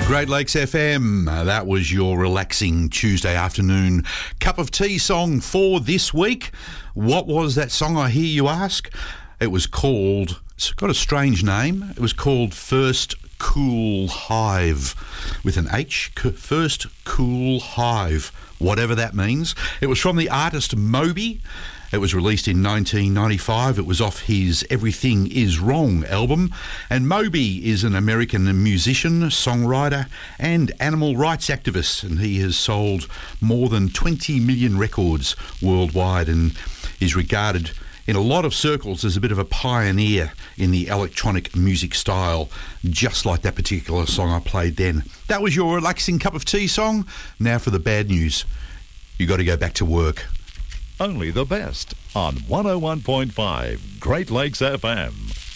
Great Lakes FM, that was your relaxing Tuesday afternoon cup of tea song for this week. What was that song, I hear you ask? It was called, it's got a strange name, it was called First Cool Hive, with an H, First Cool Hive, whatever that means. It was from the artist Moby. It was released in 1995. It was off his Everything Is Wrong album. And Moby is an American musician, songwriter and animal rights activist. And he has sold more than 20 million records worldwide and is regarded in a lot of circles as a bit of a pioneer in the electronic music style, just like that particular song I played then. That was your relaxing cup of tea song. Now for the bad news. You got to go back to work. Only the best on 101.5 Great Lakes FM.